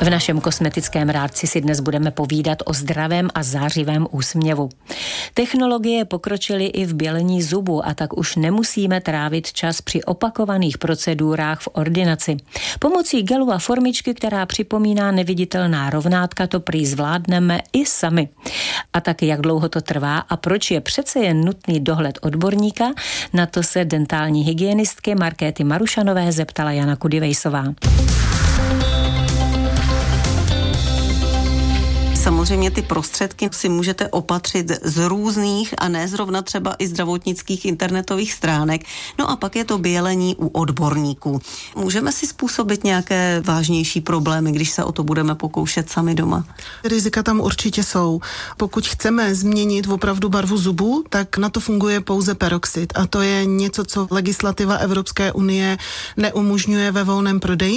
V našem kosmetickém rádci si dnes budeme povídat o zdravém a zářivém úsměvu. Technologie pokročily i v bělení zubů a tak už nemusíme trávit čas při opakovaných procedurách v ordinaci. Pomocí gelu a formičky, která připomíná neviditelná rovnátka, to prý zvládneme i sami. A taky jak dlouho to trvá a proč je přece jen nutný dohled odborníka, na to se dentální hygienistky Markéty Marušanové zeptala Jana Kudivejsová. Samozřejmě ty prostředky si můžete opatřit z různých a ne zrovna třeba i zdravotnických internetových stránek. No a pak je to bělení u odborníků. Můžeme si způsobit nějaké vážnější problémy, když se o to budeme pokoušet sami doma? Rizika tam určitě jsou. Pokud chceme změnit opravdu barvu zubů, tak na to funguje pouze peroxid. A to je něco, co legislativa Evropské unie neumožňuje ve volném prodeji.